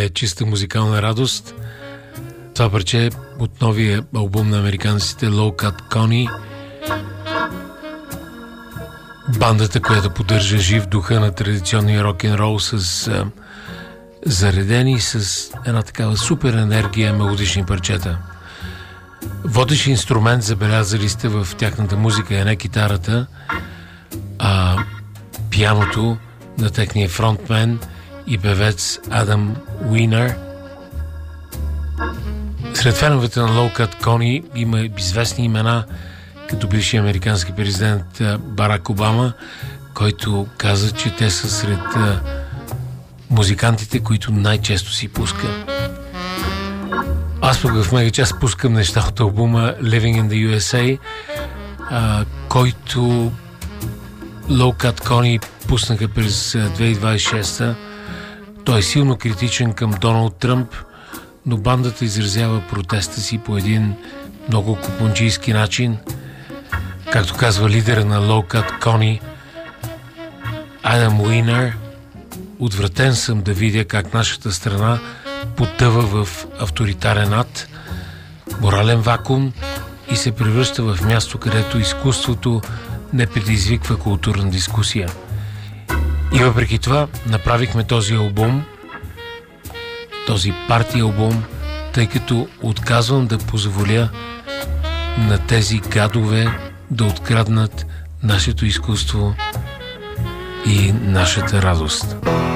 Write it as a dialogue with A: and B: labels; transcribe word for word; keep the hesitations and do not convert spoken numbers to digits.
A: чиста музикална радост. Това парче е от новия албум на американците Low Cut Connie. Бандата, която поддържа жив духа на традиционния рок-н-рол с а, заредени с една такава супер енергия мелодични парчета. Водещ инструмент, забелязали сте в тяхната музика, е не китарата, а пианото на техния фронтмен и певец Адам Уинър. Сред феновете на Low Cut Connie има известни имена, като бившия американски президент Барак Обама, който каза, че те са сред музикантите, които най-често си пуска. Аз пък в мега част пускам неща от албума Living in the ю ес ей, а, който Low Cut Connie пуснаха през две хиляди двадесет и шеста. Той е силно критичен към Доналд Тръмп, но бандата изразява протеста си по един много купонджийски начин. Както казва лидера на Low Cut Connie, Адам Уинър: отвратен съм да видя как нашата страна потъва в авторитарен ад, морален вакуум и се превръща в място, където изкуството не предизвиква културна дискусия. И въпреки това направихме този албум, този парти албум, тъй като отказвам да позволя на тези гадове да откраднат нашето изкуство и нашата радост.